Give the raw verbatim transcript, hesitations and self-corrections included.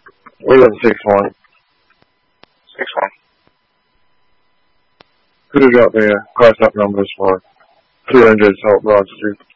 We got six one. six one. Could have got the uh, price up numbers for two hundred Salt Broad Street.